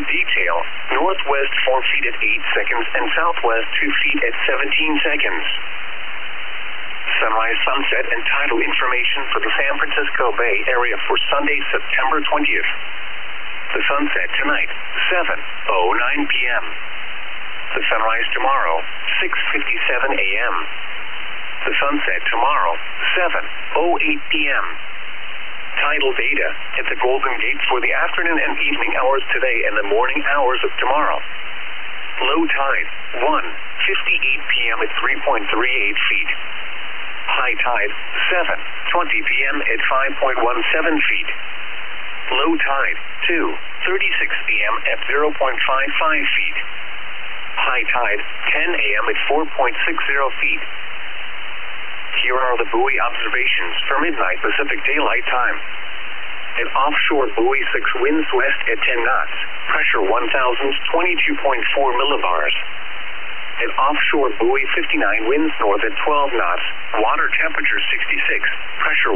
detail, northwest 4 feet at 8 seconds and southwest 2 feet at 17 seconds. Sunrise, sunset, and tidal information for the San Francisco Bay Area for Sunday, September 20th. The sunset tonight, 7:09 p.m. The sunrise tomorrow, 6:57 a.m. The sunset tomorrow, 7:08 p.m. Tidal data at the Golden Gate for the afternoon and evening hours today and the morning hours of tomorrow. Low tide, 1:58 p.m. at 3.38 feet. High tide, 7:20 p.m. at 5.17 feet. Low tide, 2:36 p.m. at 0.55 feet. High tide, 10 a.m. at 4.60 feet. Here are the buoy observations for midnight Pacific Daylight Time. At offshore buoy 6 winds west at 10 knots, pressure 1,022.4 millibars. At offshore buoy 59 winds north at 12 knots, water temperature 66, pressure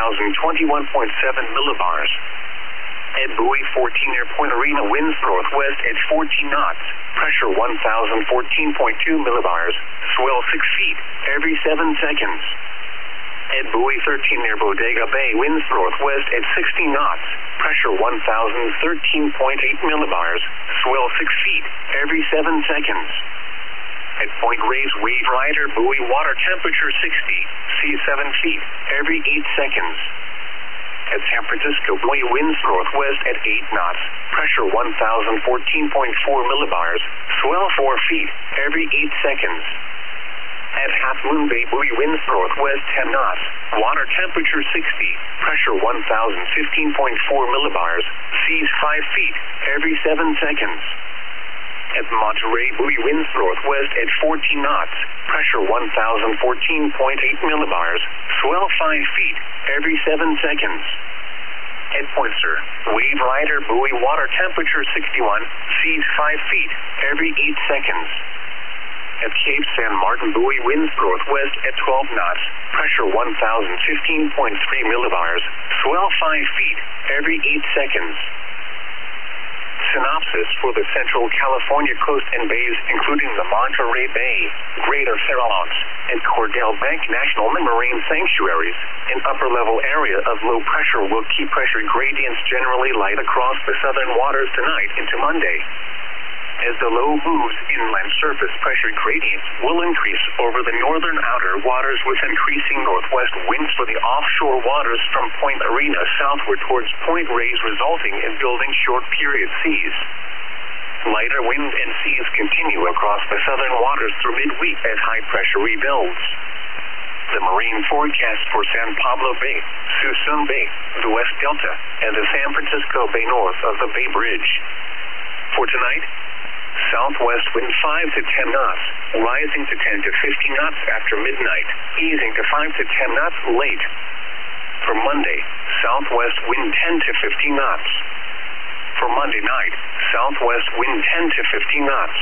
1,021.7 millibars. At buoy 14 near Point Arena winds northwest at 14 knots, pressure 1,014.2 millibars, swell 6 feet every 7 seconds. At buoy 13 near Bodega Bay winds northwest at 60 knots, pressure 1,013.8 millibars, swell 6 feet every 7 seconds. At Point Reyes Wave Rider buoy water temperature 60, sea 7 feet every 8 seconds. At San Francisco buoy winds northwest at 8 knots, pressure 1,014.4 millibars, swell 4 feet every 8 seconds. At Half Moon Bay buoy winds northwest 10 knots, water temperature 60, pressure 1,015.4 millibars, seas 5 feet every 7 seconds. At Monterey buoy winds northwest at 14 knots, pressure 1,014.8 millibars, swell 5 feet every 7 seconds. At Pointser, Wave Rider buoy water temperature 61, seas 5 feet every 8 seconds. At Cape San Martin buoy winds northwest at 12 knots, pressure 1,015.3 millibars, swell 5 feet every 8 seconds. Synopsis for the Central California coast and bays, including the Monterey Bay, Greater Farallones, and Cordell Bank National Marine Sanctuaries. An upper-level area of low pressure will keep pressure gradients generally light across the southern waters tonight into Monday. As the low moves, inland surface pressure gradients will increase over the northern outer waters with increasing northwest winds for the offshore waters from Point Arena southward towards Point Reyes, resulting in building short-period seas. Lighter wind and seas continue across the southern waters through midweek as high pressure rebuilds. The marine forecast for San Pablo Bay, Suisun Bay, the West Delta, and the San Francisco Bay north of the Bay Bridge. For tonight, southwest wind 5 to 10 knots, rising to 10 to 15 knots after midnight, easing to 5 to 10 knots late. For Monday, southwest wind 10 to 15 knots. For Monday night, southwest wind 10 to 15 knots.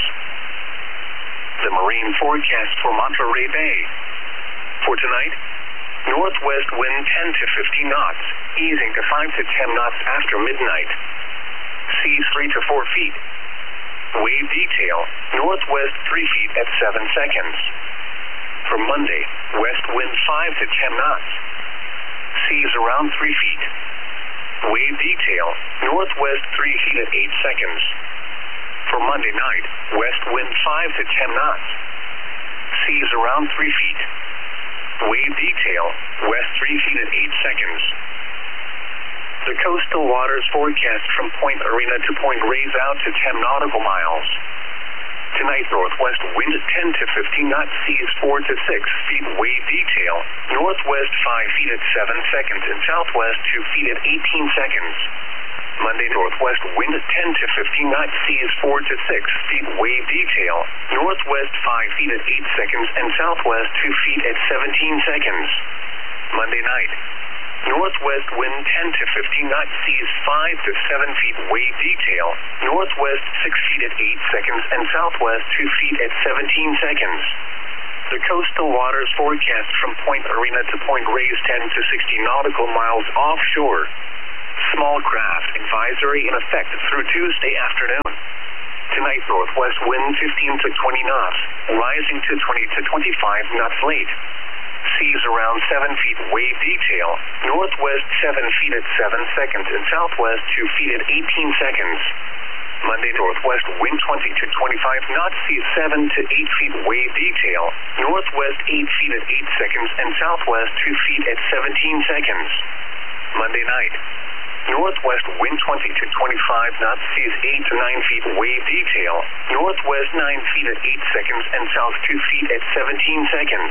The marine forecast for Monterey Bay. For tonight, northwest wind 10 to 15 knots, easing to 5 to 10 knots after midnight. Seas 3 to 4 feet. Wave detail, northwest 3 feet at 7 seconds. For Monday, west wind 5 to 10 knots. Seas around 3 feet. Wave detail, northwest 3 feet at 8 seconds. For Monday night, west wind 5 to 10 knots. Seas around 3 feet. Wave detail, west 3 feet at 8 seconds. The coastal waters forecast from Point Arena to Point Reyes out to 10 nautical miles. Tonight, northwest wind 10 to 15 knots, seas 4 to 6 feet. Wave detail, northwest 5 feet at 7 seconds and southwest 2 feet at 18 seconds. Monday, northwest wind 10 to 15 knots, seas 4 to 6 feet. Wave detail, northwest 5 feet at 8 seconds and southwest 2 feet at 17 seconds. Monday night, northwest wind 10 to 15 knots, seas 5 to 7 feet. Wave detail, northwest 6 feet at 8 seconds and southwest 2 feet at 17 seconds. The coastal waters forecast from Point Arena to Point Reyes 10 to 60 nautical miles offshore. Small craft advisory in effect through Tuesday afternoon. Tonight, northwest wind 15 to 20 knots, rising to 20 to 25 knots late. Seas around 7 feet, wave detail, northwest 7 feet at 7 seconds and southwest 2 feet at 18 seconds. Monday, northwest wind 20 to 25 knots, seas 7 to 8 feet, wave detail, northwest 8 feet at 8 seconds and southwest 2 feet at 17 seconds. Monday night, northwest wind 20 to 25 knots, seas 8 to 9 feet, wave detail, northwest 9 feet at 8 seconds and south 2 feet at 17 seconds.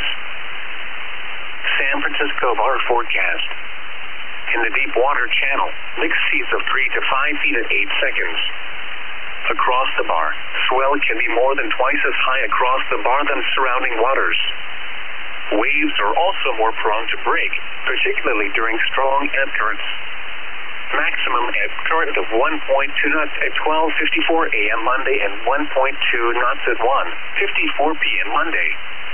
San Francisco Bar forecast. In the deep water channel, mixed seas of 3 to 5 feet at 8 seconds. Across the bar, swell can be more than twice as high across the bar than surrounding waters. Waves are also more prone to break, particularly during strong ebb currents. Maximum ebb current of 1.2 knots at 12:54 a.m. Monday and 1.2 knots at 1:54 p.m. Monday.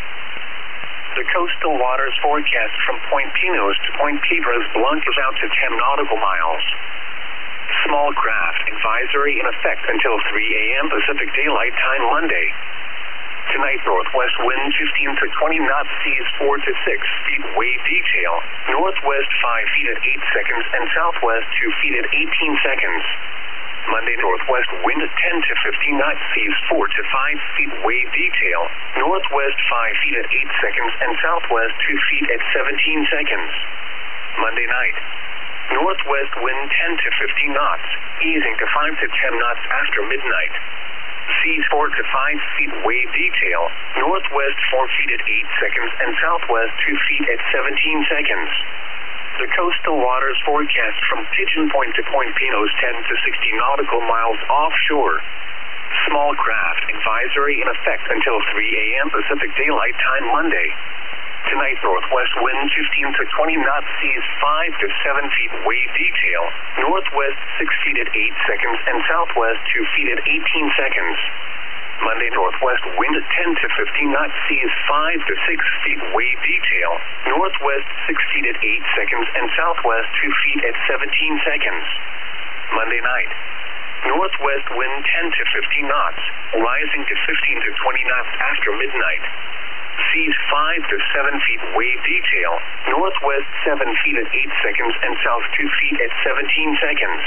The coastal waters forecast from Point Pinos to Point Piedras Blancas out to 10 nautical miles. Small craft advisory in effect until 3 a.m. Pacific Daylight Time Monday. Tonight, northwest wind 15 to 20 knots, seas 4 to 6 feet, wave detail, northwest 5 feet at 8 seconds and southwest 2 feet at 18 seconds. Monday, northwest wind 10 to 15 knots, seas 4 to 5 feet, wave detail, northwest 5 feet at 8 seconds and southwest 2 feet at 17 seconds. Monday night, northwest wind 10 to 15 knots, easing to 5 to 10 knots after midnight. Seas 4 to 5 feet, wave detail, northwest 4 feet at 8 seconds and southwest 2 feet at 17 seconds. The coastal waters forecast from Pigeon Point to Point Pinos 10 to 60 nautical miles offshore. Small craft advisory in effect until 3 a.m. Pacific Daylight Time Monday. Tonight, northwest wind 15 to 20 knots, seas 5 to 7 feet, wave detail, northwest 6 feet at 8 seconds and southwest 2 feet at 18 seconds. Monday, northwest wind 10 to 15 knots, seas 5 to 6 feet, wave detail, northwest 6 feet at 8 seconds and southwest 2 feet at 17 seconds. Monday night, northwest wind 10 to 15 knots, rising to 15 to 20 knots after midnight. Seas 5 to 7 feet, wave detail, northwest 7 feet at 8 seconds and south 2 feet at 17 seconds.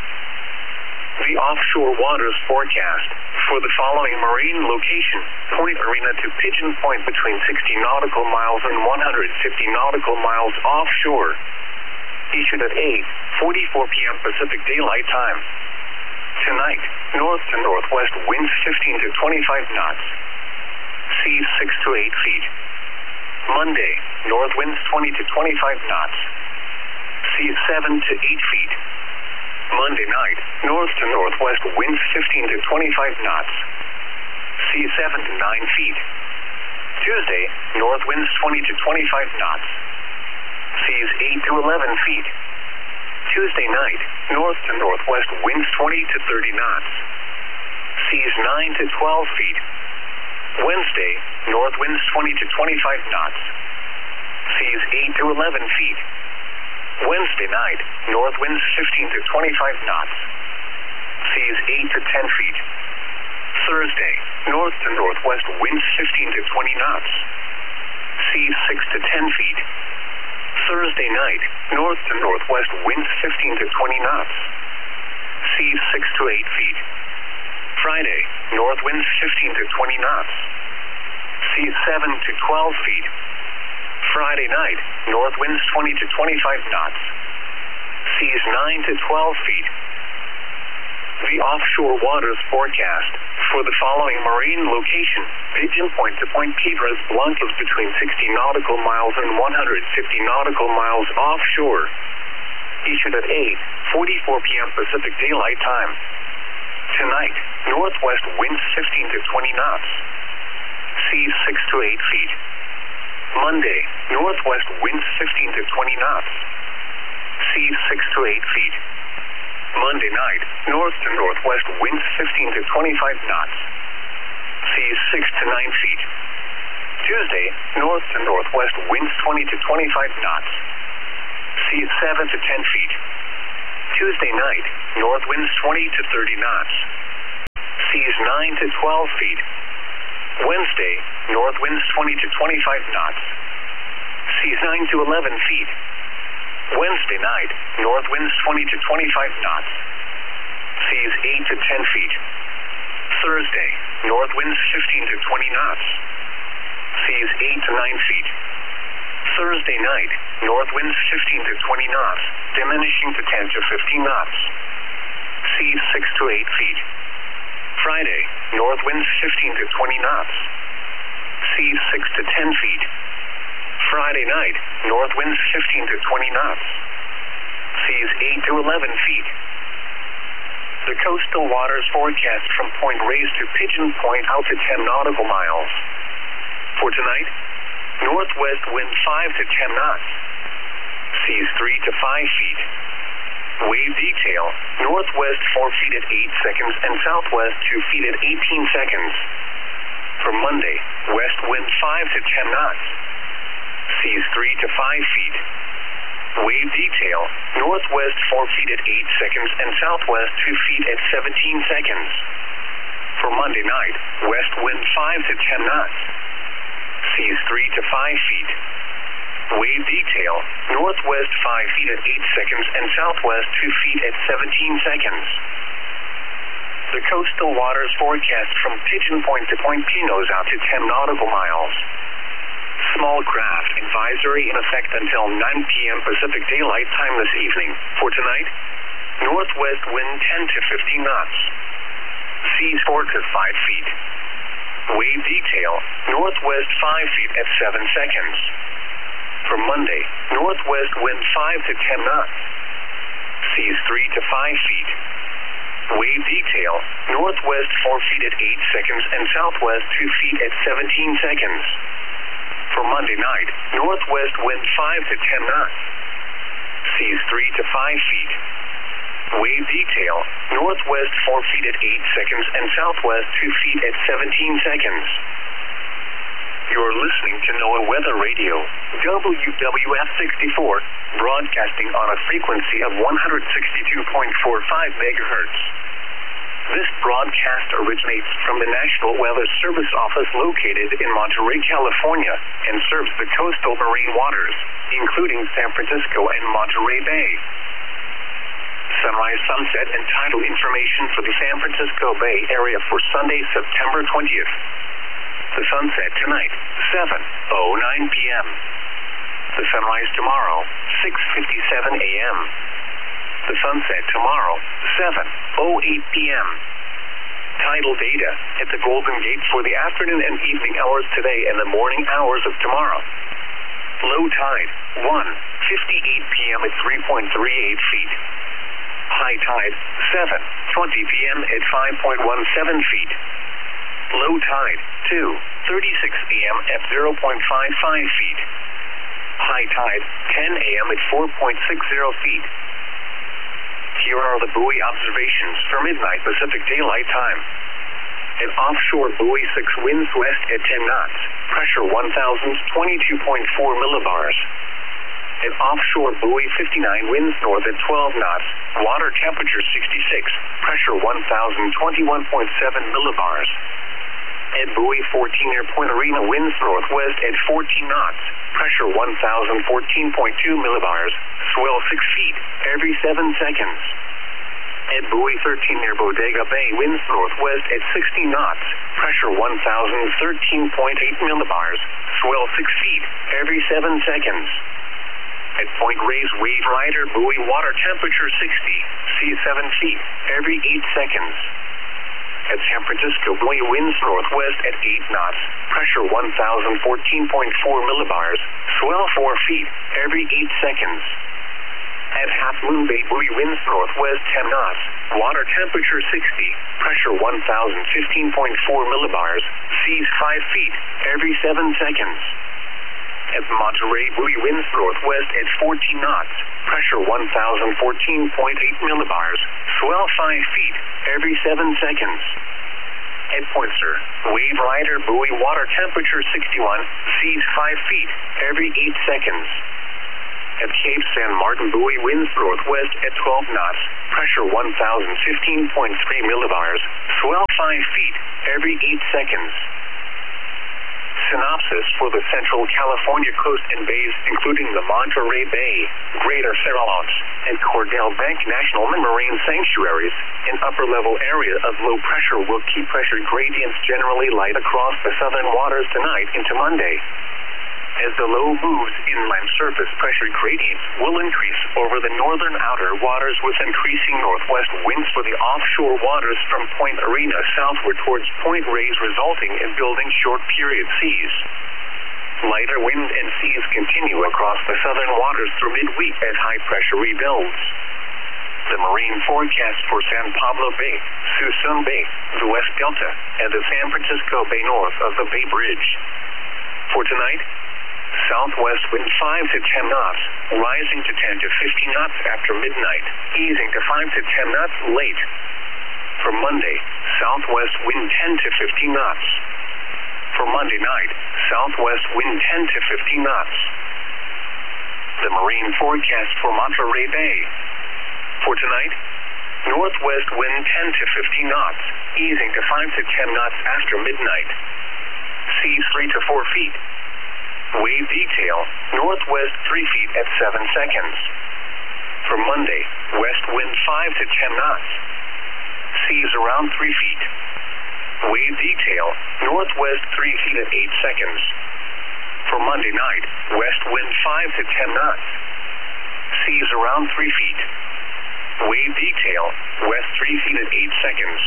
The offshore waters forecast for the following marine location, Point Arena to Pigeon Point between 60 nautical miles and 150 nautical miles offshore. Issued at 8:44 p.m. Pacific Daylight Time. Tonight, north to northwest winds 15 to 25 knots. Seas 6 to 8 feet. Monday, north winds 20 to 25 knots. Seas 7 to 8 feet. Monday night, north to northwest winds 15 to 25 knots. Seas 7 to 9 feet. Tuesday, north winds 20 to 25 knots. Seas 8 to 11 feet. Tuesday night, north to northwest winds 20 to 30 knots. Seas 9 to 12 feet. Wednesday, north winds 20 to 25 knots. Seas 8 to 11 feet. Wednesday night, north winds 15 to 25 knots. Seas 8 to 10 feet. Thursday, north to northwest winds 15 to 20 knots. Seas 6 to 10 feet. Thursday night, north to northwest winds 15 to 20 knots. Seas 6 to 8 feet. Friday, north winds 15 to 20 knots. Seas 7 to 12 feet. Friday night, north winds 20 to 25 knots. Seas 9 to 12 feet. The offshore waters forecast for the following marine location, Pigeon Point to Point Piedras Blancas between 60 nautical miles and 150 nautical miles offshore. Issued at 8:44 p.m. Pacific Daylight Time. Tonight, northwest winds 15 to 20 knots. Seas 6 to 8 feet. Monday, northwest winds 15 to 20 knots. Seas 6 to 8 feet. Monday night, north to northwest winds 15 to 25 knots. Seas 6 to 9 feet. Tuesday, north to northwest winds 20 to 25 knots. Seas 7 to 10 feet. Tuesday night, north winds 20 to 30 knots. seas 9 to 12 feet. Wednesday, north winds 20 to 25 knots, seas 9 to 11 feet. Wednesday night, north winds 20 to 25 knots, seas 8 to 10 feet. Thursday, north winds 15 to 20 knots, seas 8 to 9 feet. Thursday night, north winds 15 to 20 knots, diminishing to 10 to 15 knots, seas 6 to 8 feet. Friday, north winds 15 to 20 knots, seas 6 to 10 feet. Friday night, north winds 15 to 20 knots, seas 8 to 11 feet. The coastal waters forecast from Point Reyes to Pigeon Point out to 10 nautical miles. For tonight, northwest wind 5 to 10 knots, seas 3 to 5 feet. Wave detail, northwest 4 feet at 8 seconds and southwest 2 feet at 18 seconds. For Monday, west wind 5 to 10 knots, seas 3 to 5 feet. Wave detail, northwest 4 feet at 8 seconds and southwest 2 feet at 17 seconds. For Monday night, west wind 5 to 10 knots, seas 3 to 5 feet. Wave detail, northwest 5 feet at 8 seconds and southwest 2 feet at 17 seconds. The coastal waters forecast from Pigeon Point to Point Pinos out to 10 nautical miles. Small craft advisory in effect until 9 p.m. Pacific Daylight Time this evening. For tonight, northwest wind 10 to 15 knots, seas 4 to 5 feet. Wave detail, northwest 5 feet at 7 seconds. For Monday, northwest wind 5 to 10 knots, seas 3 to 5 feet. Wave detail, northwest 4 feet at 8 seconds and southwest 2 feet at 17 seconds. For Monday night, northwest wind 5 to 10 knots, seas 3 to 5 feet. Wave detail, northwest 4 feet at 8 seconds and southwest 2 feet at 17 seconds. You're listening to NOAA Weather Radio, WWF 64, broadcasting on a frequency of 162.45 megahertz. This broadcast originates from the National Weather Service office located in Monterey, California, and serves the coastal marine waters, including San Francisco and Monterey Bay. Sunrise, sunset, and tidal information for the San Francisco Bay Area for Sunday, September 20th. The sunset tonight, 7:09 p.m. The sunrise tomorrow, 6:57 a.m. The sunset tomorrow, 7:08 p.m. Tidal data at the Golden Gate for the afternoon and evening hours today and the morning hours of tomorrow. Low tide, 1:58 p.m. at 3.38 feet. High tide, 7:20 p.m. at 5.17 feet. Low tide, 2:36 p.m. at 0.55 feet. High tide, 10 a.m. at 4.60 feet. Here are the buoy observations for midnight Pacific Daylight Time. An offshore buoy 6 winds west at 10 knots, pressure 1,022.4 millibars. An offshore buoy 59 winds north at 12 knots, water temperature 66, pressure 1,021.7 millibars. At buoy 14 near Point Arena winds northwest at 14 knots, pressure 1,014.2 millibars, swell 6 feet every 7 seconds. At buoy 13 near Bodega Bay winds northwest at 16 knots, pressure 1,013.8 millibars, swell 6 feet every 7 seconds. At Point Reyes Wave Rider buoy water temperature 60, sea 7 feet every 8 seconds. At San Francisco buoy winds northwest at 8 knots, pressure 1,014.4 millibars, swell 4 feet every 8 seconds. At Half Moon Bay buoy winds northwest 10 knots, water temperature 60, pressure 1,015.4 millibars, seas 5 feet every 7 seconds. At Monterey buoy winds northwest at 14 knots, pressure 1,014.8 millibars, swell 5 feet every 7 seconds. At Poinsett, Wave Rider buoy water temperature 61, seas 5 feet every 8 seconds. At Cape San Martin buoy, winds northwest at 12 knots, pressure 1015.3 millibars, swell 5 feet every 8 seconds. Synopsis for the Central California coast and bays, including the Monterey Bay, Greater Farallones, and Cordell Bank National Marine Sanctuaries, an upper-level area of low pressure will keep pressure gradients generally light across the southern waters tonight into Monday. As the low moves inland, surface pressure gradients will increase over the northern outer waters with increasing northwest winds for the offshore waters from Point Arena southward towards Point Reyes, resulting in building short-period seas. Lighter wind and seas continue across the southern waters through midweek as high pressure rebuilds. The marine forecast for San Pablo Bay, Suisun Bay, the West Delta, and the San Francisco Bay north of the Bay Bridge. For tonight, southwest wind 5 to 10 knots, rising to 10 to 15 knots after midnight, easing to 5 to 10 knots late. For Monday, southwest wind 10 to 15 knots. For Monday night, southwest wind 10 to 15 knots. The marine forecast for Monterey Bay. For tonight, northwest wind 10 to 15 knots, easing to 5 to 10 knots after midnight. Seas 3 to 4 feet. Wave detail, northwest 3 feet at 7 seconds. For Monday, west wind 5 to 10 knots. Seas around 3 feet. Wave detail, northwest 3 feet at 8 seconds. For Monday night, west wind 5 to 10 knots. Seas around 3 feet. Wave detail, west 3 feet at 8 seconds.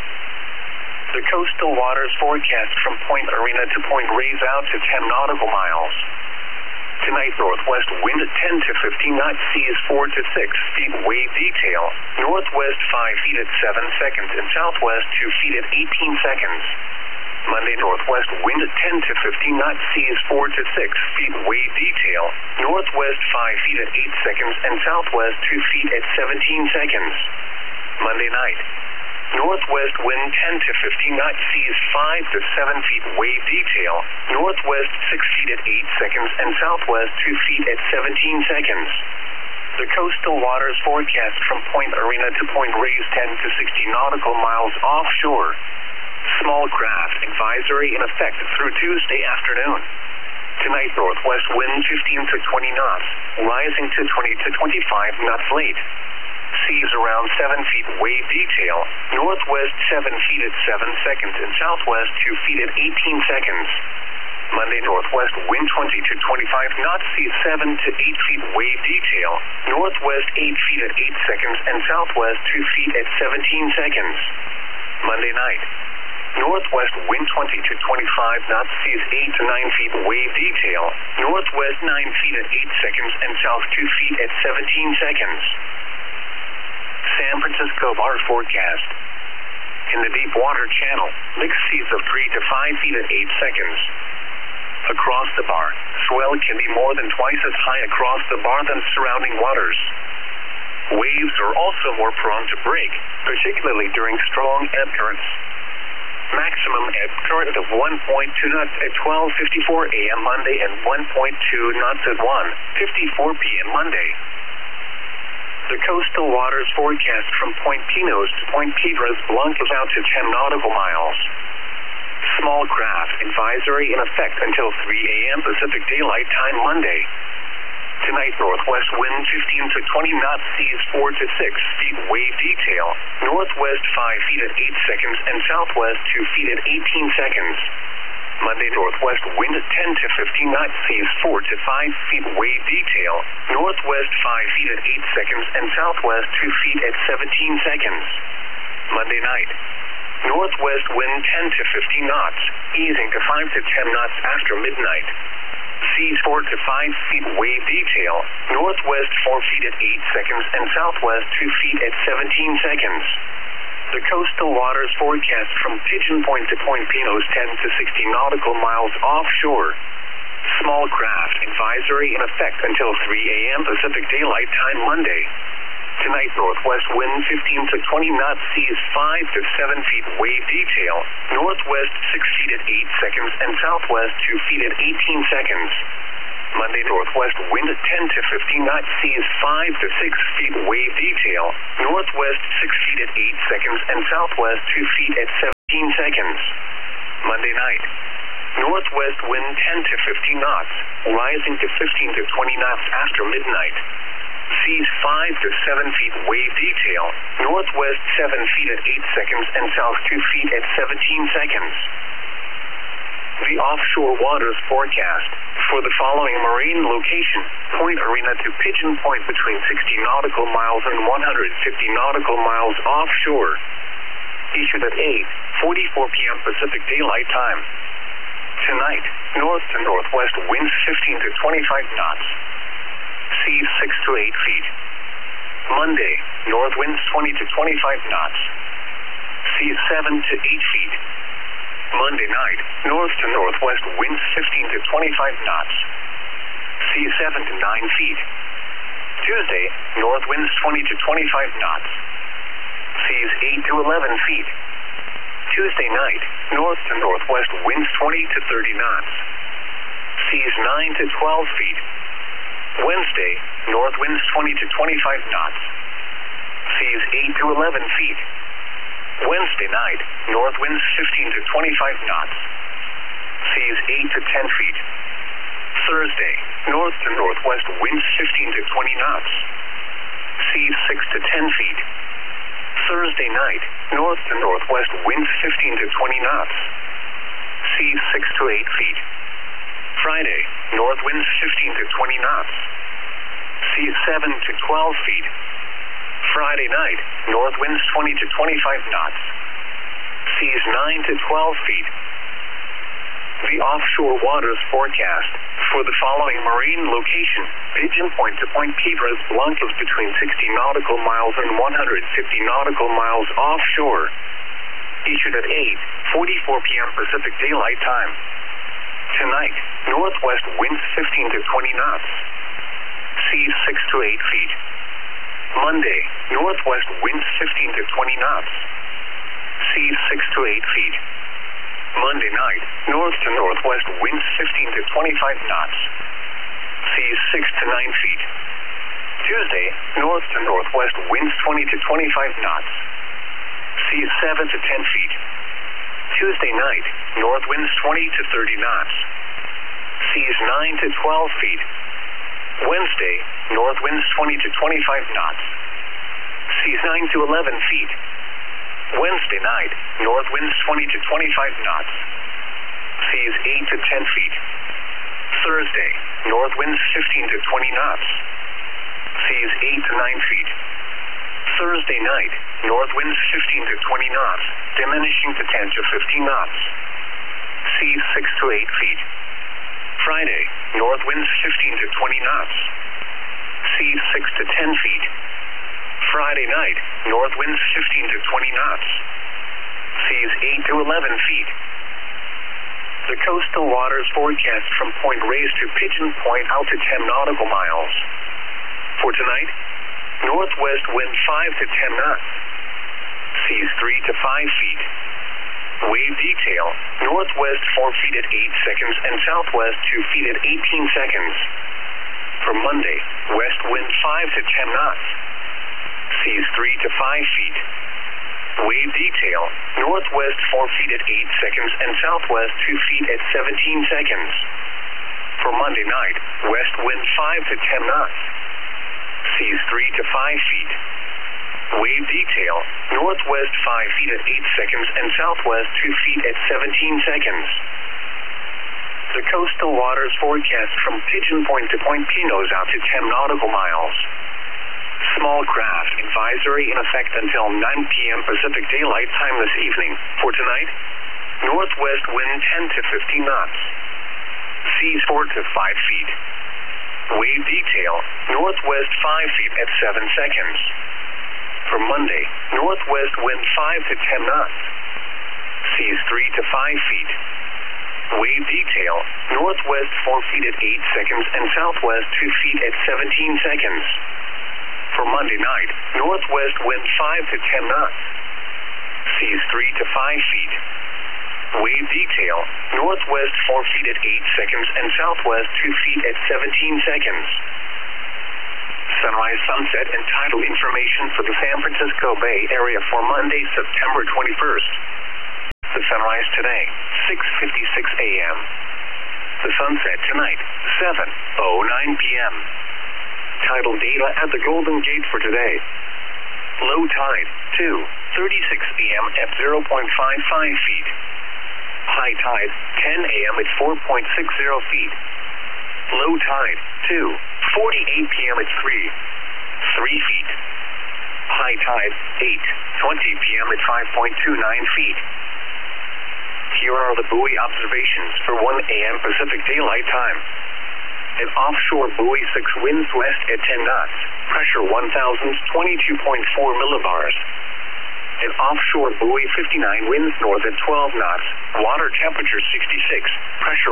The coastal waters forecast from Point Arena to Point Reyes out to 10 nautical miles. Tonight, northwest wind at 10 to 15 knots, seas 4 to 6 feet, wave detail, northwest 5 feet at 7 seconds, and southwest 2 feet at 18 seconds. Monday, northwest wind at 10 to 15 knots, seas 4 to 6 feet, wave detail, northwest 5 feet at 8 seconds, and southwest 2 feet at 17 seconds. Monday night, northwest wind 10 to 15 knots, seas 5 to 7 feet, wave detail, northwest 6 feet at 8 seconds, and southwest 2 feet at 17 seconds. The coastal waters forecast from Point Arena to Point Reyes 10 to 60 nautical miles offshore. Small craft advisory in effect through Tuesday afternoon. Tonight, northwest wind 15 to 20 knots, rising to 20 to 25 knots late. Seas around 7 feet, wave detail, northwest 7 feet at 7 seconds, and southwest 2 feet at 18 seconds. Monday, northwest wind 20 to 25 knots, seas 7 to 8 feet, wave detail, northwest 8 feet at 8 seconds, and southwest 2 feet at 17 seconds. Monday night, northwest wind 20 to 25 knots, seas 8 to 9 feet, wave detail, northwest 9 feet at 8 seconds, and south 2 feet at 17 seconds. San Francisco bar forecast. In the deep water channel, mixed seas of 3 to 5 feet at 8 seconds. Across the bar, swell can be more than twice as high across the bar than surrounding waters. Waves are also more prone to break, particularly during strong ebb currents. Maximum ebb current of 1.2 knots at 12:54 a.m. Monday and 1.2 knots at 1:54 p.m. Monday. The coastal waters forecast from Point Pinos to Point Piedras Blancas out to 10 nautical miles. Small craft advisory in effect until 3 a.m. Pacific Daylight Time Monday. Tonight, northwest wind 15 to 20 knots, seas 4 to 6 feet, wave detail, northwest 5 feet at 8 seconds, and southwest 2 feet at 18 seconds. Monday, northwest wind 10 to 15 knots, seas 4 to 5 feet, wave detail, northwest 5 feet at 8 seconds, and southwest 2 feet at 17 seconds. Monday night, northwest wind 10 to 15 knots, easing to 5 to 10 knots after midnight. Seas 4 to 5 feet, wave detail, northwest 4 feet at 8 seconds, and southwest 2 feet at 17 seconds. The coastal waters forecast from Pigeon Point to Point Pinos 10 to 60 nautical miles offshore. Small craft advisory in effect until 3 a.m. Pacific Daylight Time Monday. Tonight, northwest wind 15 to 20 knots, seas 5 to 7 feet, wave detail, northwest 6 feet at 8 seconds, and southwest 2 feet at 18 seconds. Monday, northwest wind 10 to 15 knots, seas 5 to 6 feet, wave detail, northwest 6 feet at 8 seconds, and southwest 2 feet at 17 seconds. Monday night, northwest wind 10 to 15 knots, rising to 15 to 20 knots after midnight. Seas 5 to 7 feet, wave detail, northwest 7 feet at 8 seconds, and south 2 feet at 17 seconds. The offshore waters forecast for the following marine location: Point Arena to Pigeon Point between 60 nautical miles and 150 nautical miles offshore. Issued at 8:44 p.m. Pacific Daylight Time. Tonight, north to northwest winds 15 to 25 knots. Seas 6 to 8 feet. Monday, north winds 20 to 25 knots. Seas 7 to 8 feet. Monday night, north to northwest winds 15 to 25 knots. Seas 7 to 9 feet. Tuesday, north winds 20 to 25 knots. Seas 8 to 11 feet. Tuesday night, north to northwest winds 20 to 30 knots. Seas 9 to 12 feet. Wednesday, north winds 20 to 25 knots. Seas 8 to 11 feet. Wednesday night, north winds 15 to 25 knots. Seas 8 to 10 feet. Thursday, north to northwest winds 15 to 20 knots. Seas 6 to 10 feet. Thursday night, north to northwest winds 15 to 20 knots. Seas 6 to 8 feet. Friday, north winds 15 to 20 knots. Seas 7 to 12 feet. Friday night, north winds 20 to 25 knots. Seas 9 to 12 feet. The offshore waters forecast for the following marine location: Pigeon Point to Point Piedras Blancas between 60 nautical miles and 150 nautical miles offshore. Issued at 8:44 p.m. Pacific Daylight Time. Tonight, northwest winds 15 to 20 knots. Seas 6 to 8 feet. Monday, northwest winds 15 to 20 knots. Seas 6 to 8 feet. Monday night, north to northwest winds 15 to 25 knots. Seas 6 to 9 feet. Tuesday, north to northwest winds 20 to 25 knots. Seas 7 to 10 feet. Tuesday night, north winds 20 to 30 knots. Seas 9 to 12 feet. Wednesday, north winds 20 to 25 knots. Seas 9 to 11 feet. Wednesday night, north winds 20 to 25 knots. Seas 8 to 10 feet. Thursday, north winds 15 to 20 knots. Seas 8 to 9 feet. Thursday night, north winds 15 to 20 knots, diminishing to 10 to 15 knots. Seas 6 to 8 feet. Friday, north winds 15 to 20 knots. Seas 6 to 10 feet. Friday night, north winds 15 to 20 knots. Seas 8 to 11 feet. The coastal waters forecast from Point Reyes to Pigeon Point out to 10 nautical miles. For tonight, northwest wind 5 to 10 knots. Seas 3 to 5 feet. Wave detail, northwest 4 feet at 8 seconds and southwest 2 feet at 18 seconds. For Monday, west wind 5 to 10 knots. Seas 3 to 5 feet. Wave detail, northwest 4 feet at 8 seconds and southwest 2 feet at 17 seconds. For Monday night, west wind 5 to 10 knots. Seas 3 to 5 feet. Wave detail, northwest 5 feet at 8 seconds and southwest 2 feet at 17 seconds. The coastal waters forecast from Pigeon Point to Point Pinos out to 10 nautical miles. Small craft advisory in effect until 9 p.m. Pacific Daylight Time this evening. For tonight, northwest wind 10 to 15 knots. Seas 4 to 5 feet. Wave detail, northwest 5 feet at 7 seconds. For Monday, northwest wind 5 to 10 knots. Seas 3 to 5 feet. Wave detail, northwest 4 feet at 8 seconds and southwest 2 feet at 17 seconds. For Monday night, northwest wind 5 to 10 knots. Seas 3 to 5 feet. Wave detail, northwest 4 feet at 8 seconds and southwest 2 feet at 17 seconds. Sunrise, sunset, and tidal information for the San Francisco Bay Area for Monday, September 21st. The sunrise today, 6:56 a.m. The sunset tonight, 7:09 p.m. Tidal data at the Golden Gate for today. Low tide, 2:36 a.m. at 0.55 feet. High tide, 10 a.m. at 4.60 feet. Low tide, 2:48 p.m. at 3 feet. High tide, 8:20 p.m. at 5.29 feet. Here are the buoy observations for 1 a.m. Pacific Daylight Time. An offshore buoy 6 winds west at 10 knots, pressure 1,022.4 millibars. An offshore buoy 59 winds north at 12 knots, water temperature 66, pressure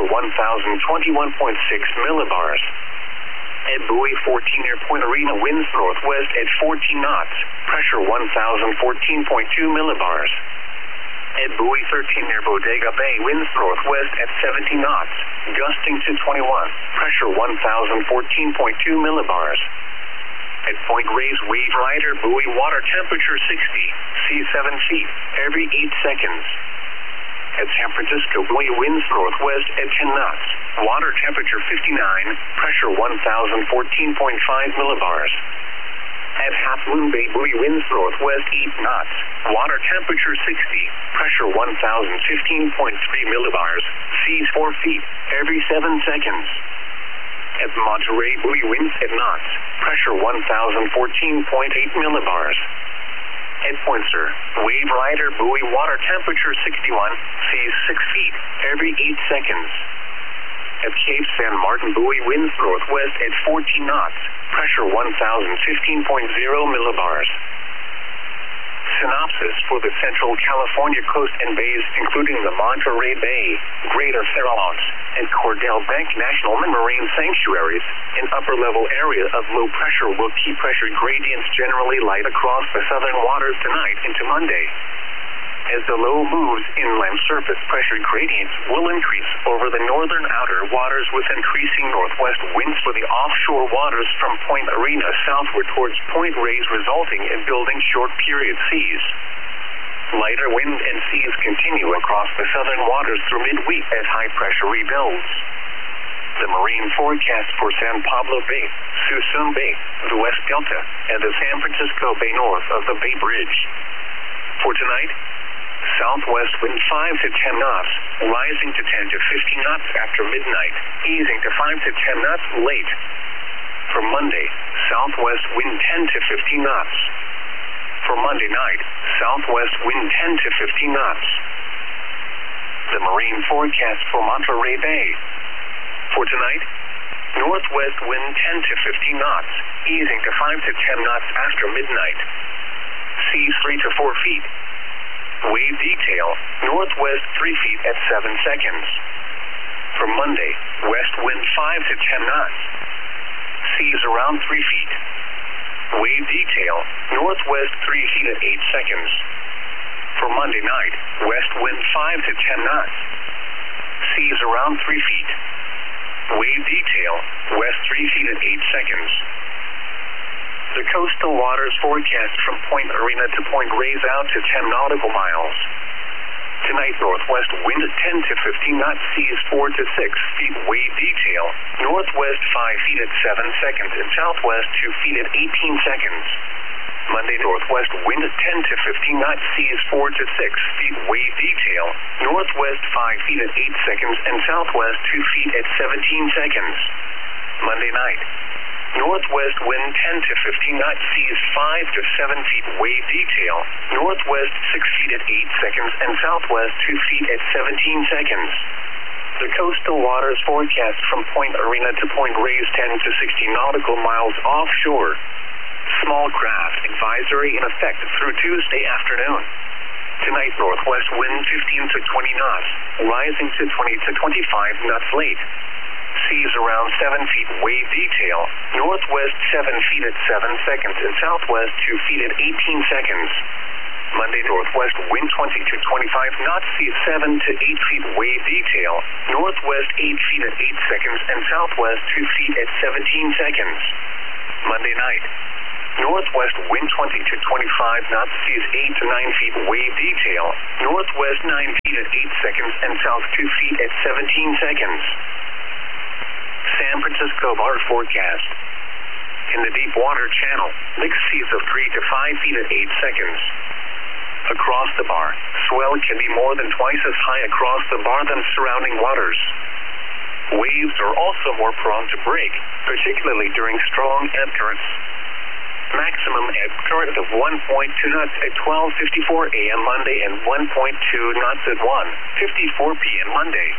1,021.6 millibars. At buoy 14 near Point Arena winds northwest at 14 knots, pressure 1,014.2 millibars. At buoy 13 near Bodega Bay winds northwest at 17 knots, gusting to 21, pressure 1,014.2 millibars. At Point Reyes Wave Rider buoy water temperature 60, sea 7 feet, every 8 seconds. At San Francisco buoy winds northwest at 10 knots, water temperature 59, pressure 1,014.5 millibars. At Half Moon Bay buoy winds northwest 8 knots, water temperature 60, pressure 1,015.3 millibars, seas 4 feet, every 7 seconds. At Monterey buoy winds at knots, pressure 1,014.8 millibars. At Poinsett Wave Rider buoy water temperature 61, seas 6 feet, every 8 seconds. At Cape San Martin buoy winds northwest at 14 knots, pressure 1,015.0 millibars. Synopsis for the Central California coast and bays, including the Monterey Bay, Greater Farallones, and Cordell Bank National Marine Sanctuaries, an upper-level area of low pressure will keep pressure gradients generally light across the southern waters tonight into Monday. As the low moves, inland surface pressure gradients will increase over the northern outer waters with increasing northwest winds for the offshore waters from Point Arena southward towards Point Reyes, resulting in building short-period seas. Lighter wind and seas continue across the southern waters through midweek as high pressure rebuilds. The marine forecast for San Pablo Bay, Suisun Bay, the West Delta, and the San Francisco Bay north of the Bay Bridge. For tonight, southwest wind 5 to 10 knots, rising to 10 to 15 knots after midnight, easing to 5 to 10 knots late. For Monday, southwest wind 10 to 15 knots. For Monday night, southwest wind 10 to 15 knots. The marine forecast for Monterey Bay. For tonight, northwest wind 10 to 15 knots, easing to 5 to 10 knots after midnight. Seas 3 to 4 feet. Wave detail, northwest 3 feet at 7 seconds. For Monday, west wind 5 to 10 knots. Seas around 3 feet. Wave detail, northwest 3 feet at 8 seconds. For Monday night, west wind 5 to 10 knots. Seas around 3 feet. Wave detail, west 3 feet at 8 seconds. The coastal waters forecast from Point Arena to Point Reyes out to 10 nautical miles. Tonight, northwest wind 10 to 15 knots, seas 4 to 6 feet, wave detail, northwest 5 feet at 7 seconds, and southwest 2 feet at 18 seconds. Monday, northwest wind 10 to 15 knots, seas 4 to 6 feet, wave detail, northwest 5 feet at 8 seconds, and southwest 2 feet at 17 seconds. Monday night, northwest wind 10 to 15 knots, seas 5 to 7 feet, wave detail, northwest 6 feet at 8 seconds, and southwest 2 feet at 17 seconds. The coastal waters forecast from Point Arena to Point Reyes 10 to 60 nautical miles offshore. Small craft advisory in effect through Tuesday afternoon. Tonight, northwest wind 15 to 20 knots, rising to 20 to 25 knots late. Seas around 7 feet, wave detail, northwest 7 feet at 7 seconds, and southwest 2 feet at 18 seconds. Monday, northwest wind 20 to 25 knots, seas 7 to 8 feet, wave detail. Northwest 8 feet at 8 seconds and southwest 2 feet at 17 seconds. Monday night. Northwest wind 20 to 25 knots, seas 8 to 9 feet, wave detail. Northwest 9 feet at 8 seconds and south 2 feet at 17 seconds. San Francisco bar forecast. In the deep water channel, mixed seas of 3 to 5 feet at 8 seconds. Across the bar, swell can be more than twice as high across the bar than surrounding waters. Waves are also more prone to break, particularly during strong ebb currents. Maximum ebb current of 1.2 knots at 12:54 a.m. Monday and 1.2 knots at 1:54 p.m. Monday.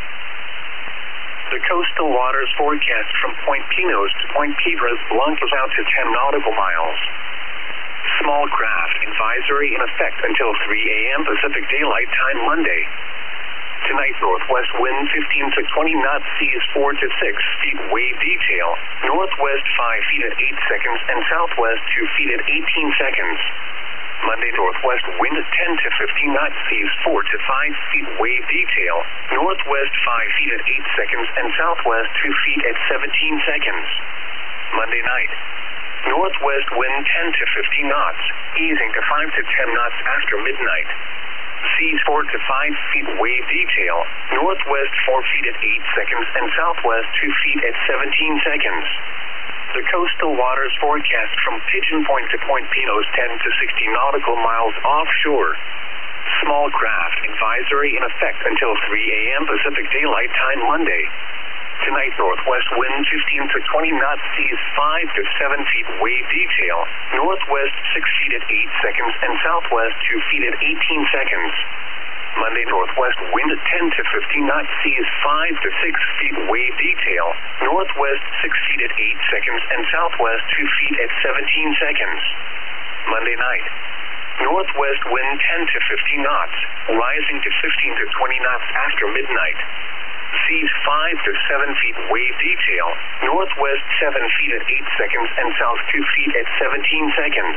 The coastal waters forecast from Point Pinos to Point Piedras Blancas out to 10 nautical miles. Small craft advisory in effect until 3 a.m. Pacific Daylight Time Monday. Tonight, northwest wind 15 to 20 knots, seas 4 to 6 feet, wave detail. Northwest 5 feet at 8 seconds and southwest 2 feet at 18 seconds. Monday, northwest wind 10 to 15 knots, seas 4 to 5 feet, wave detail. Northwest 5 feet at 8 seconds and southwest 2 feet at 17 seconds. Monday night. Northwest wind 10 to 15 knots, easing to 5 to 10 knots after midnight. Seas 4 to 5 feet, wave detail. Northwest 4 feet at 8 seconds and southwest 2 feet at 17 seconds. The coastal waters forecast from Pigeon Point to Point Pinos 10 to 60 nautical miles offshore. Small craft advisory in effect until 3 a.m. Pacific Daylight Time Monday. Tonight, northwest wind 15 to 20 knots, seas 5 to 7 feet, wave detail. Northwest 6 feet at 8 seconds and southwest 2 feet at 18 seconds. Monday, northwest wind 10 to 15 knots, seas 5 to 6 feet, wave detail. Northwest 6 feet at 8 seconds and southwest 2 feet at 17 seconds. Monday night. Northwest wind 10 to 15 knots, rising to 15 to 20 knots after midnight. Seas 5 to 7 feet, wave detail. Northwest 7 feet at 8 seconds and south 2 feet at 17 seconds.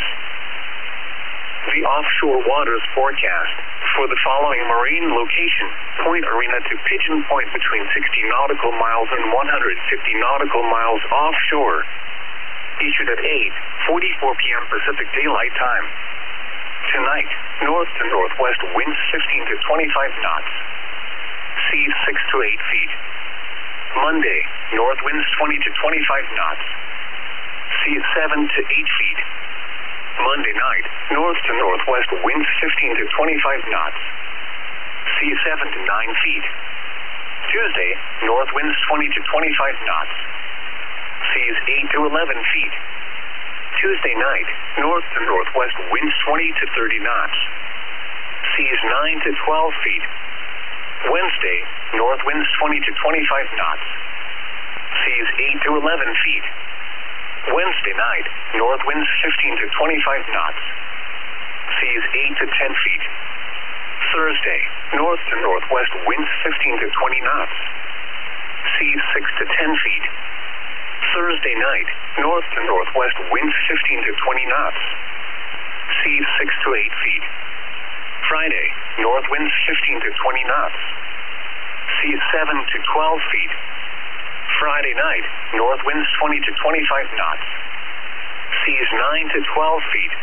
The offshore waters forecast for the following marine location: Point Arena to Pigeon Point between 60 nautical miles and 150 nautical miles offshore. Issued at 8:44 p.m. Pacific Daylight Time. Tonight, north to northwest winds 15 to 25 knots. Seas 6 to 8 feet. Monday, north winds 20 to 25 knots. Seas 7 to 8 feet. Monday night, north to northwest winds 15 to 25 knots. Seas 7 to 9 feet. Tuesday, north winds 20 to 25 knots. Seas 8 to 11 feet. Tuesday night, north to northwest winds 20 to 30 knots. Seas 9 to 12 feet. Wednesday, north winds 20 to 25 knots. Seas 8 to 11 feet. Wednesday night, north winds 15 to 25 knots. Seas 8 to 10 feet. Thursday, north to northwest winds 15 to 20 knots. Seas 6 to 10 feet. Thursday night, north to northwest winds 15 to 20 knots. Seas 6 to 8 feet. Friday, north winds 15 to 20 knots. Seas 7 to 12 feet. Friday night, north winds 20 to 25 knots. Seas 9 to 12 feet.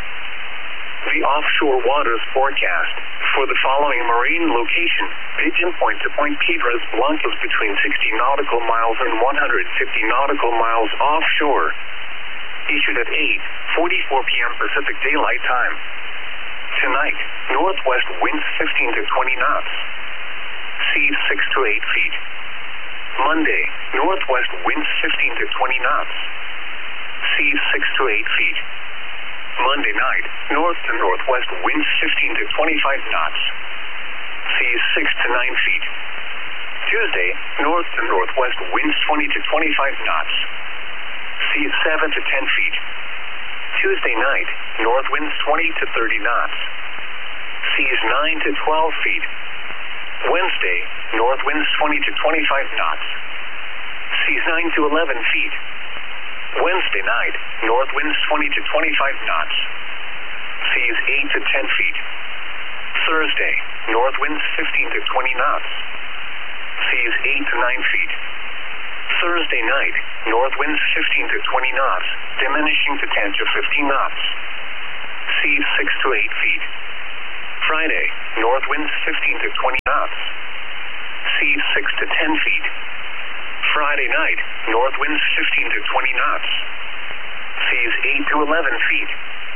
The offshore waters forecast for the following marine location: Pigeon Point to Point Piedras Blancas between 60 nautical miles and 150 nautical miles offshore. Issued at 8:44 p.m. Pacific Daylight Time. Tonight, northwest winds 15 to 20 knots. Seas 6 to 8 feet. Monday, northwest winds 15 to 20 knots. Seas 6 to 8 feet. Monday night, north to northwest winds 15 to 25 knots. Seas 6 to 9 feet. Tuesday, north to northwest winds 20 to 25 knots. Seas 7 to 10 feet. Tuesday night, north winds 20 to 30 knots. Seas 9 to 12 feet. Wednesday, north winds 20 to 25 knots. Seas 9 to 11 feet. Wednesday night, north winds 20 to 25 knots. seas 8 to 10 feet. Thursday, north winds 15 to 20 knots. Seas 8 to 9 feet. Thursday night, north winds 15 to 20 knots, diminishing to 10 to 15 knots. Seas 6 to 8 feet. Friday, north winds 15 to 20 knots. Seas 6 to 10 feet. Friday night, north winds 15 to 20 knots. Seas 8 to 11 feet.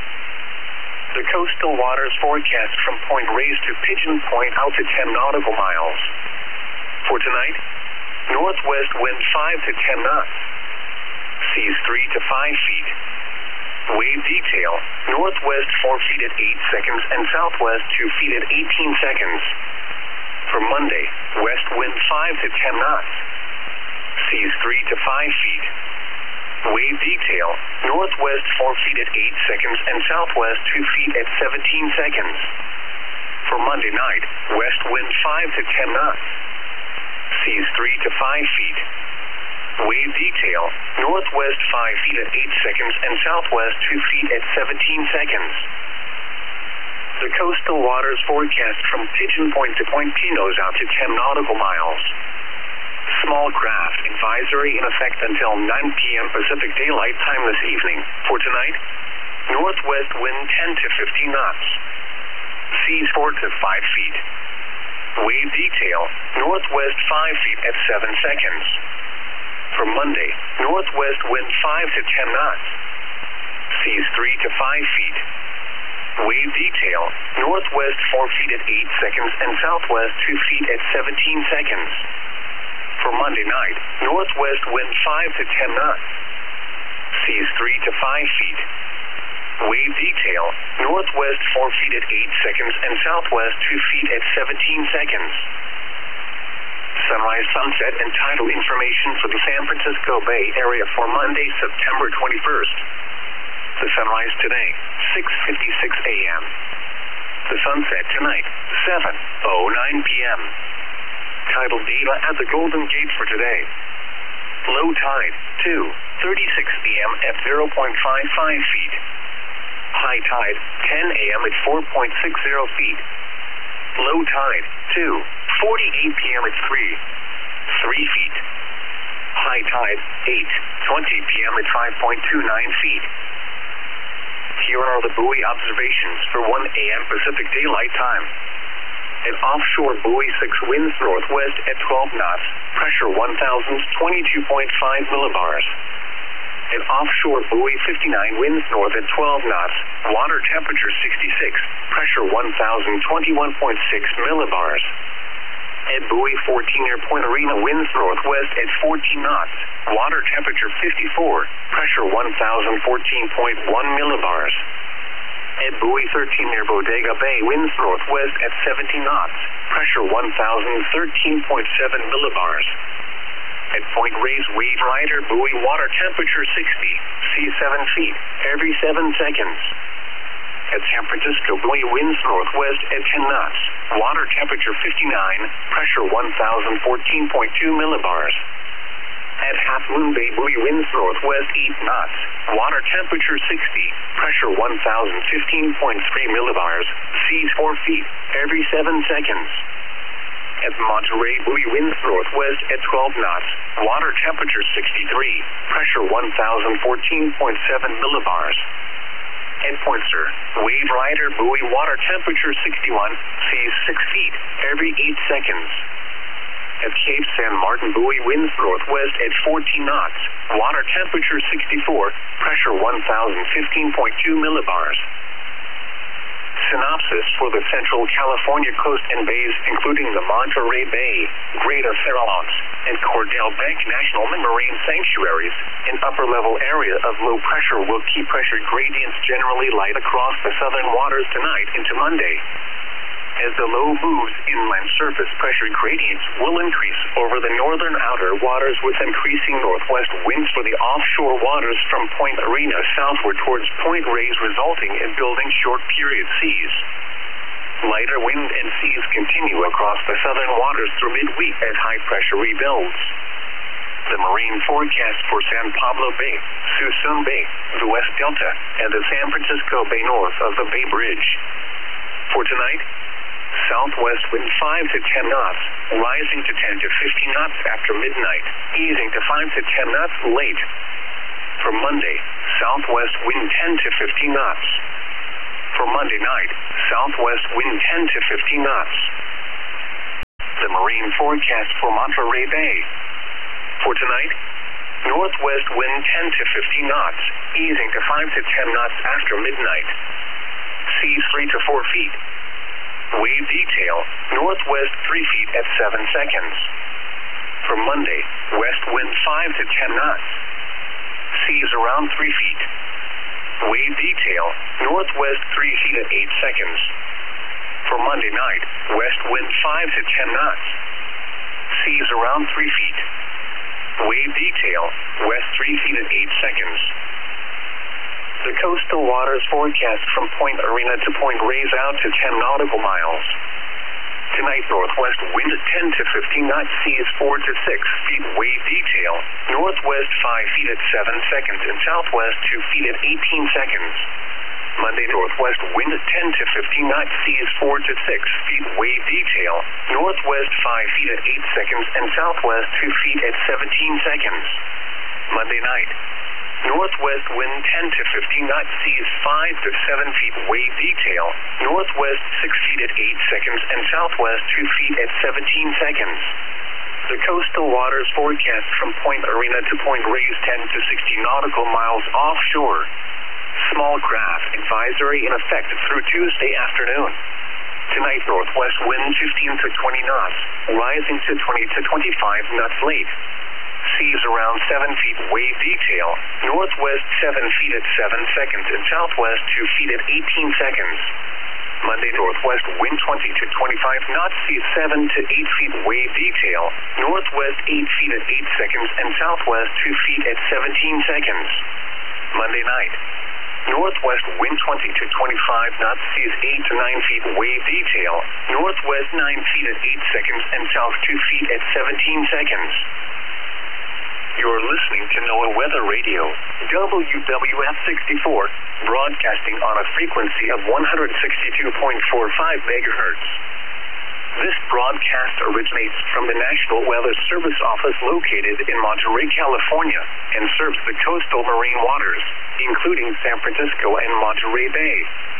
The coastal waters forecast from Point Reyes to Pigeon Point out to 10 nautical miles. For tonight, northwest wind 5 to 10 knots. Seas 3 to 5 feet. Wave detail, northwest 4 feet at 8 seconds and southwest 2 feet at 18 seconds. For Monday, west wind 5 to 10 knots. Seas 3 to 5 feet. Wave detail, northwest 4 feet at 8 seconds and southwest 2 feet at 17 seconds. For Monday night, west wind 5 to 10 knots. Seas 3 to 5 feet. Wave detail, northwest 5 feet at 8 seconds and southwest 2 feet at 17 seconds. The coastal waters forecast from Pigeon Point to Point Pinos out to 10 nautical miles. Small craft advisory in effect until 9 p.m. Pacific Daylight Time this evening. For tonight, northwest wind 10 to 15 knots. Seas 4 to 5 feet. Wave detail, northwest 5 feet at 7 seconds. For Monday, northwest wind 5 to 10 knots. Seas 3 to 5 feet. Wave detail, northwest 4 feet at 8 seconds and southwest 2 feet at 17 seconds. For Monday night, northwest wind 5 to 10 knots. Seas 3 to 5 feet. Wave detail, northwest 4 feet at 8 seconds and southwest 2 feet at 17 seconds. Sunrise, sunset, and tidal information for the San Francisco Bay Area for Monday, September 21st. The sunrise today, 6:56 a.m. The sunset tonight, 7:09 p.m. Tidal data at the Golden Gate for today. Low tide, 2:36 p.m. at 0.55 feet. High tide, 10 a.m. at 4.60 feet. Low tide, 2:48 p.m. at 3 feet. High tide, 8:20 p.m. at 5.29 feet. Here are the buoy observations for 1 a.m. Pacific Daylight Time. An offshore buoy 6 winds northwest at 12 knots, pressure 1,022.5 millibars. An offshore buoy 59 winds north at 12 knots, water temperature 66, pressure 1,021.6 millibars. At buoy 14 near Point Arena winds northwest at 14 knots, water temperature 54, pressure 1,014.1 millibars. At buoy 13 near Bodega Bay winds northwest at 17 knots, pressure 1,013.7 millibars. At Point Reyes Wave Rider buoy water temperature 60, seas 7 feet, every 7 seconds. At San Francisco buoy winds northwest at 10 knots, water temperature 59, pressure 1,014.2 millibars. At Half Moon Bay buoy winds northwest 8 knots, water temperature 60, pressure 1,015.3 millibars, seas 4 feet, every 7 seconds. At Monterey buoy winds northwest at 12 knots, water temperature 63, pressure 1,014.7 millibars. At Poinsett, Wave Rider buoy water temperature 61, seas 6 feet, every 8 seconds. At Cape San Martin buoy winds northwest at 14 knots, water temperature 64, pressure 1,015.2 millibars. Synopsis for the Central California coast and bays, including the Monterey Bay, Greater Farallones, and Cordell Bank National Marine Sanctuaries, an upper-level area of low pressure will keep pressure gradients generally light across the southern waters tonight into Monday. As the low moves, inland surface pressure gradients will increase over the northern outer waters with increasing northwest winds for the offshore waters from Point Arena southward towards Point Reyes, resulting in building short-period seas. Lighter wind and seas continue across the southern waters through midweek as high pressure rebuilds. The marine forecast for San Pablo Bay, Suisun Bay, the West Delta, and the San Francisco Bay north of the Bay Bridge. For tonight, southwest wind 5 to 10 knots, rising to 10 to 15 knots after midnight, easing to 5 to 10 knots late. For Monday, southwest wind 10 to 15 knots. For Monday night, southwest wind 10 to 15 knots. The marine forecast for Monterey Bay. For tonight, northwest wind 10 to 15 knots, easing to 5 to 10 knots after midnight. Seas 3 to 4 feet. Wave detail, northwest 3 feet at 7 seconds. For Monday, west wind 5 to 10 knots. Seas around 3 feet. Wave detail, northwest 3 feet at 8 seconds. For Monday night, west wind 5 to 10 knots. Seas around 3 feet. Wave detail, west 3 feet at 8 seconds. The coastal waters forecast from Point Arena to Point Reyes out to 10 nautical miles. Tonight, northwest wind 10 to 15 knots, seas 4 to 6 feet, wave detail, northwest 5 feet at 7 seconds, and southwest 2 feet at 18 seconds. Monday, northwest wind 10 to 15 knots, seas 4 to 6 feet, wave detail, northwest 5 feet at 8 seconds, and southwest 2 feet at 17 seconds. Monday night, northwest wind 10 to 15 knots, seas 5 to 7 feet, wave detail, northwest 6 feet at 8 seconds, and southwest 2 feet at 17 seconds. The coastal waters forecast from Point Arena to Point Reyes 10 to 60 nautical miles offshore. Small craft advisory in effect through Tuesday afternoon. Tonight, northwest wind 15 to 20 knots, rising to 20 to 25 knots late. Seas around 7 feet, wave detail, northwest 7 feet at 7 seconds, and southwest 2 feet at 18 seconds. Monday, northwest wind 20 to 25 knots, seas 7 to 8 feet, wave detail, northwest 8 feet at 8 seconds, and southwest 2 feet at 17 seconds. Monday night, northwest wind 20 to 25 knots, seas 8 to 9 feet, wave detail, northwest 9 feet at 8 seconds, and south 2 feet at 17 seconds. You're listening to NOAA Weather Radio, WWF 64, broadcasting on a frequency of 162.45 megahertz. This broadcast originates from the National Weather Service Office located in Monterey, California, and serves the coastal marine waters, including San Francisco and Monterey Bay.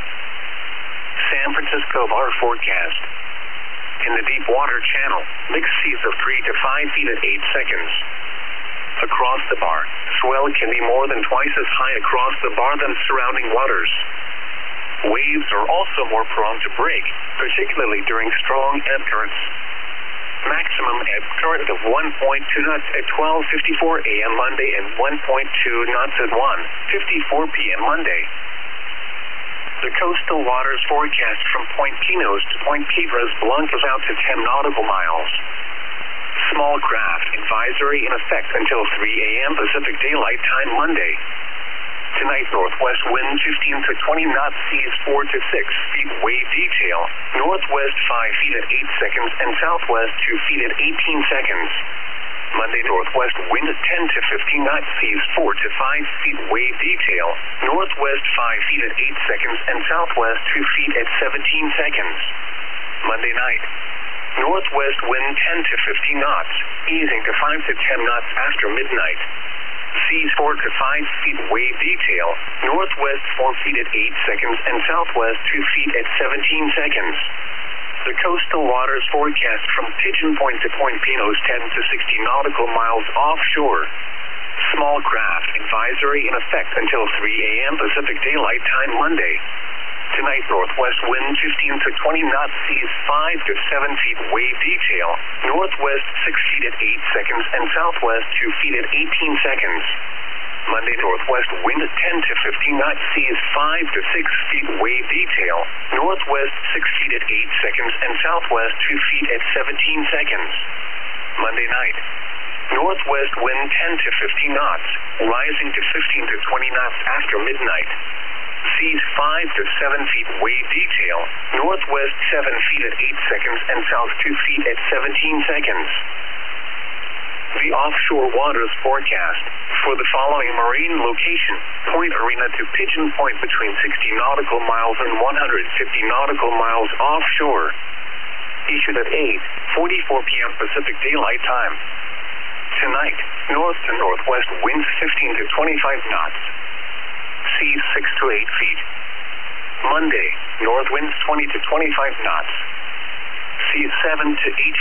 San Francisco bar forecast. In the deep water channel, mixed seas of 3 to 5 feet at 8 seconds. Across the bar, swell can be more than twice as high across the bar than surrounding waters. Waves are also more prone to break, particularly during strong ebb currents. Maximum ebb current of 1.2 knots at 12:54 a.m. Monday and 1.2 knots at 1:54 p.m. Monday. The coastal waters forecast from Point Pinos to Point Piedras Blancas out to 10 nautical miles. Small craft advisory in effect until 3 a.m. Pacific Daylight Time Monday. Tonight, northwest wind 15 to 20 knots, seas 4 to 6 feet, wave detail, northwest 5 feet at 8 seconds, and southwest 2 feet at 18 seconds. Monday, northwest wind 10 to 15 knots, seas 4 to 5 feet, wave detail, northwest 5 feet at 8 seconds, and southwest 2 feet at 17 seconds. Monday night, northwest wind 10 to 15 knots, easing to 5 to 10 knots after midnight. Seas 4 to 5 feet, wave detail, northwest 4 feet at 8 seconds, and southwest 2 feet at 17 seconds. The coastal waters forecast from Pigeon Point to Point Pinos 10 to 60 nautical miles offshore. Small craft advisory in effect until 3 a.m. Pacific Daylight Time Monday. Tonight, northwest wind 15 to 20 knots, seas 5 to 7 feet, wave detail, northwest 6 feet at 8 seconds, and southwest 2 feet at 18 seconds. Monday, northwest wind 10 to 15 knots, seas 5 to 6 feet, wave detail, northwest 6 feet at 8 seconds, and southwest 2 feet at 17 seconds. Monday night, northwest wind 10 to 15 knots, rising to 15 to 20 knots after midnight. Seas 5 to 7 feet, wave detail, northwest 7 feet at 8 seconds, and south 2 feet at 17 seconds. The offshore waters forecast for the following marine location: Point Arena to Pigeon Point between 60 nautical miles and 150 nautical miles offshore. Issued at 8:44 p.m. Pacific Daylight Time. Tonight, north to northwest winds 15 to 25 knots. Seas 6 to 8 feet. Monday, north winds 20 to 25 knots. Seas 7 to 8